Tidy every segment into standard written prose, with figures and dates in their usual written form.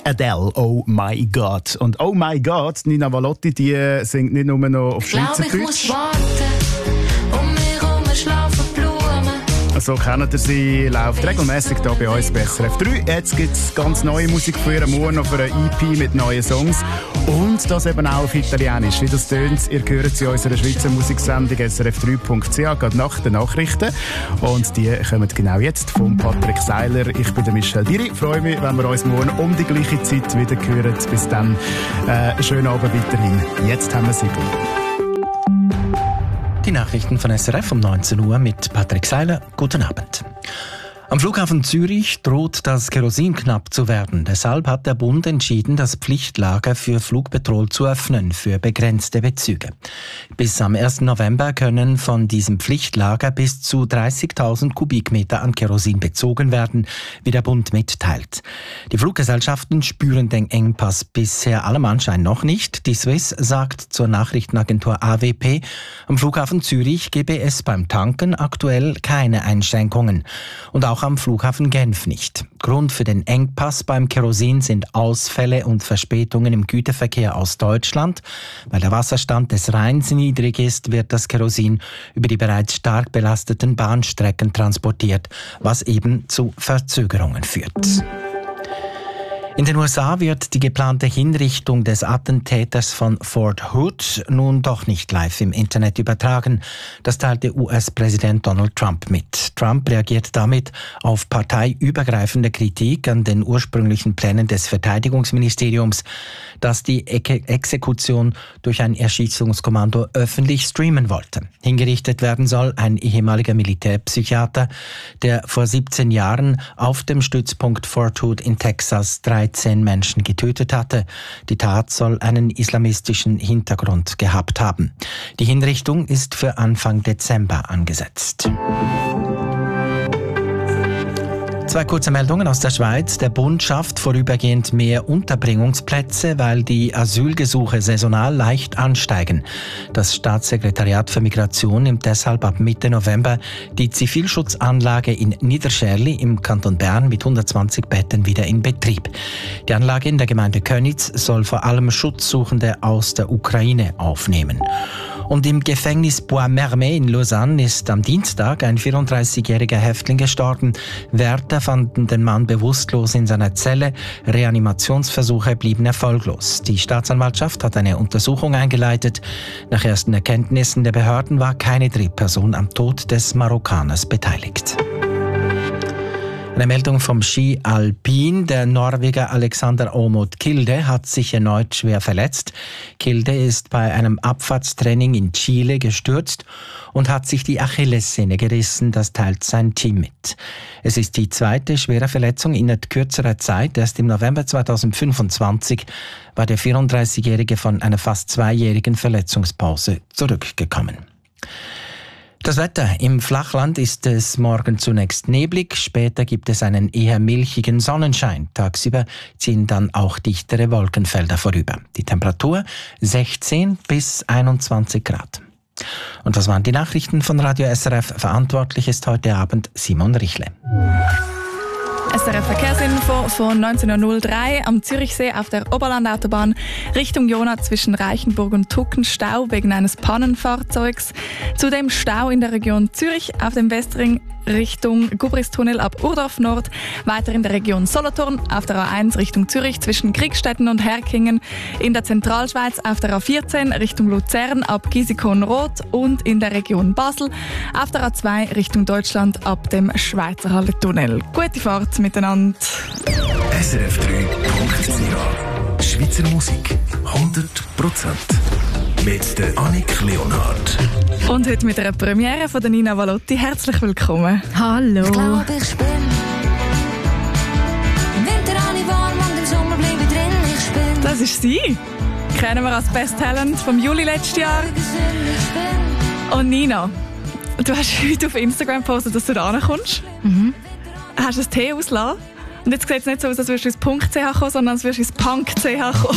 Adele, Oh My God. Und Oh My God, Nina Valotti, die singt nicht nur noch auf Schweizerdeutsch. Ich muss warten, um mich herum schlafen Blumen. So kennt ihr sie, läuft regelmäßig hier bei uns bei SRF 3. Jetzt gibt es ganz neue Musik von ihr, morgen auf einer EP mit neuen Songs. Und das eben auch auf Italienisch. Wie das tönt, ihr hört sie in unserer Schweizer Musiksendung srf3.ch, gerade nach den Nachrichten. Und die kommen genau jetzt von Patrick Seiler. Ich bin der Michel Diri. Ich freue mich, wenn wir uns morgen um die gleiche Zeit wieder hören. Bis dann, schönen Abend weiterhin. Jetzt haben wir sie. Die Nachrichten von SRF um 19 Uhr mit Patrick Seiler. Guten Abend. Am Flughafen Zürich droht das Kerosin knapp zu werden. Deshalb hat der Bund entschieden, das Pflichtlager für Flugpetrol zu öffnen für begrenzte Bezüge. Bis am 1. November können von diesem Pflichtlager bis zu 30.000 Kubikmeter an Kerosin bezogen werden, wie der Bund mitteilt. Die Fluggesellschaften spüren den Engpass bisher allem Anschein noch nicht. Die Swiss sagt zur Nachrichtenagentur AWP, am Flughafen Zürich gebe es beim Tanken aktuell keine Einschränkungen. Und auch am Flughafen Genf nicht. Grund für den Engpass beim Kerosin sind Ausfälle und Verspätungen im Güterverkehr aus Deutschland. Weil der Wasserstand des Rheins niedrig ist, wird das Kerosin über die bereits stark belasteten Bahnstrecken transportiert, was eben zu Verzögerungen führt. In den USA wird die geplante Hinrichtung des Attentäters von Fort Hood nun doch nicht live im Internet übertragen. Das teilte US-Präsident Donald Trump mit. Trump reagiert damit auf parteiübergreifende Kritik an den ursprünglichen Plänen des Verteidigungsministeriums, das die Exekution durch ein Erschießungskommando öffentlich streamen wollte. Hingerichtet werden soll ein ehemaliger Militärpsychiater, der vor 17 Jahren auf dem Stützpunkt Fort Hood in Texas 13 Menschen getötet hatte. Die Tat soll einen islamistischen Hintergrund gehabt haben. Die Hinrichtung ist für Anfang Dezember angesetzt. Zwei kurze Meldungen aus der Schweiz. Der Bund schafft vorübergehend mehr Unterbringungsplätze, weil die Asylgesuche saisonal leicht ansteigen. Das Staatssekretariat für Migration nimmt deshalb ab Mitte November die Zivilschutzanlage in Niederscherli im Kanton Bern mit 120 Betten wieder in Betrieb. Die Anlage in der Gemeinde Köniz soll vor allem Schutzsuchende aus der Ukraine aufnehmen. Und im Gefängnis Bois-Mermet in Lausanne ist am Dienstag ein 34-jähriger Häftling gestorben. Wärter fanden den Mann bewusstlos in seiner Zelle. Reanimationsversuche blieben erfolglos. Die Staatsanwaltschaft hat eine Untersuchung eingeleitet. Nach ersten Erkenntnissen der Behörden war keine Drittperson am Tod des Marokkaners beteiligt. Eine Meldung vom Ski Alpin. Der Norweger Alexander Aamodt Kilde hat sich erneut schwer verletzt. Kilde ist bei einem Abfahrtstraining in Chile gestürzt und hat sich die Achillessehne gerissen. Das teilt sein Team mit. Es ist die zweite schwere Verletzung innerhalb kürzerer Zeit. Erst im November 2025 war der 34-Jährige von einer fast zweijährigen Verletzungspause zurückgekommen. Das Wetter. Im Flachland ist es morgen zunächst neblig, später gibt es einen eher milchigen Sonnenschein. Tagsüber ziehen dann auch dichtere Wolkenfelder vorüber. Die Temperatur 16 bis 21 Grad. Und das waren die Nachrichten von Radio SRF. Verantwortlich ist heute Abend Simon Richle. SRF Verkehrsinfo von 19.03 Uhr am Zürichsee auf der Oberlandautobahn Richtung Jona zwischen Reichenburg und Tucken Stau wegen eines Pannenfahrzeugs. Zudem Stau in der Region Zürich auf dem Westring Richtung Gubristunnel ab Urdorf Nord, weiter in der Region Solothurn auf der A1 Richtung Zürich zwischen Kriegstetten und Herkingen, in der Zentralschweiz auf der A14 Richtung Luzern ab Gisikon-Roth und in der Region Basel auf der A2 Richtung Deutschland ab dem Schweizerhalle-Tunnel. Gute Fahrt miteinander. SRF3.ch Schweizer Musik 100% mit der Annik Leonhardt. Und heute mit einer Premiere von der Nina Valotti. Herzlich willkommen. Hallo. Ich glaube, ich bin im Winter alle warm und im Sommer bleibe ich drin. Ich bin Das ist sie. Kennen wir als Best Talent vom Juli letztes Jahr. Und Nina, du hast heute auf Instagram gepostet, dass du da ankommst. Hast du das T ausgelassen? Und jetzt sieht es nicht so aus, als würdest du ins .ch kommen, sondern als würdest du ins Punk.ch kommen.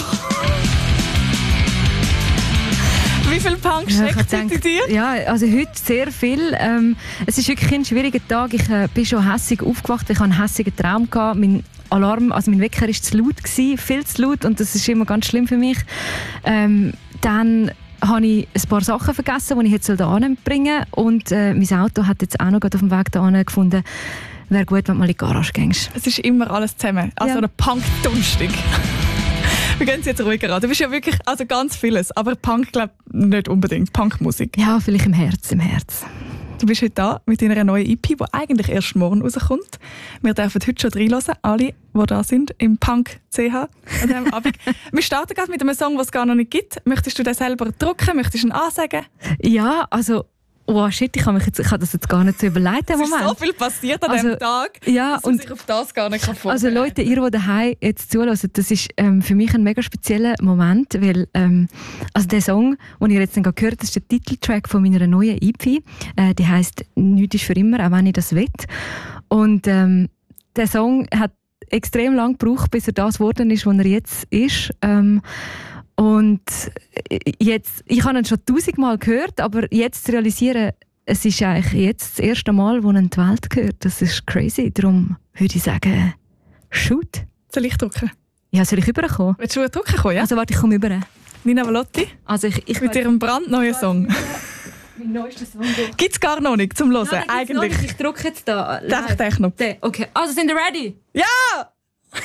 Wie viel Punk steckt in dir? Ja, also heute sehr viel. Es ist wirklich ein schwieriger Tag. Ich bin schon hässig aufgewacht. Ich hatte einen hässigen Traum gehabt. Mein Alarm, also mein Wecker war zu laut gewesen, viel zu laut, und das ist immer ganz schlimm für mich. Dann habe ich ein paar Sachen vergessen, die ich jetzt hierhin bringen soll. Und mein Auto hat jetzt auch noch auf dem Weg hierhin gefunden, wäre gut, wenn du mal in die Garage gehst. Es ist immer alles zusammen. Also eine Punk-Dunstig. Wir gehen es jetzt ruhiger an. Du bist ja wirklich ganz vieles, aber Punk, glaube ich, nicht unbedingt. Punkmusik. Ja, vielleicht im Herz. Du bist heute da mit deiner neuen EP, die eigentlich erst morgen rauskommt. Wir dürfen heute schon reinhören, alle, die da sind, im Punk CH an diesem Abend. Wir starten gerade mit einem Song, den es gar noch nicht gibt. Möchtest du den selber drucken? Möchtest du ihn ansagen? Ja, also... Oh shit, ich habe das jetzt gar nicht so überlegt. Es ist so viel passiert an diesem Tag, dass man sich auf das gar nicht vorbereiten kann. Also Leute, ihr, die daheim jetzt zuhören, das ist für mich ein mega spezieller Moment, weil also der Song, den ihr jetzt gehört habt, das ist der Titeltrack von meiner neuen EP. Die heisst «Nichts ist für immer, auch wenn ich das will». Und der Song hat extrem lange gebraucht, bis er das geworden ist, was er jetzt ist. Und jetzt, ich habe ihn schon 1000-mal gehört, aber jetzt zu realisieren, es ist eigentlich jetzt das erste Mal, wo er in die Welt gehört. Das ist crazy. Darum würde ich sagen, shoot. Soll ich drucken? Ja, soll ich rüberkommen? Willst du drucken kommen, ja? Also warte, ich komme rüber. Nina Valotti, also ich mit ihrem brandneuen Song. Mein neuester Song. Gibt es gar noch nicht zum Hören, Nein, eigentlich. ich drucke jetzt da. Den Knopf. Okay, also sind ihr ready? Ja!